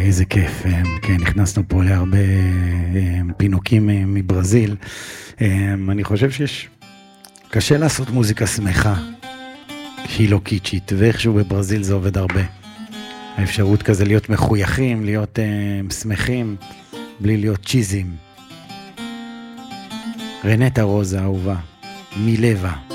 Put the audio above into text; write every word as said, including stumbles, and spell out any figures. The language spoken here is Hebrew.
איזה כיף, כן, נכנסנו פה להרבה פינוקים מברזיל. אני חושב שיש, קשה לעשות מוזיקה שמחה, שהיא לא קיצ'ית, ואיכשהו בברזיל זה עובד הרבה. האפשרות כזה להיות מחויכים, להיות שמחים, בלי להיות צ'יזים. רנטה רוזה אהובה, מלבה.